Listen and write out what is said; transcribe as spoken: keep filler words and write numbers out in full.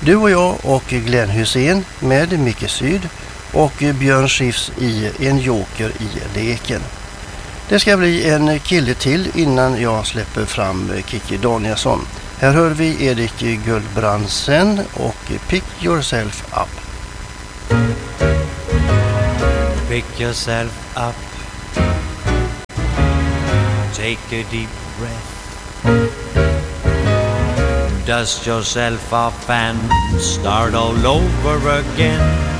Du och jag och Glenn Hussein med Micke Syd och Björn Skifs i En joker i leken. Det ska bli en kille till innan jag släpper fram Kikki Danielsson. Här hör vi Erik Guldbrandsen och Pick Yourself Up. Pick yourself up. Take a deep breath. Dust yourself off and start all over again.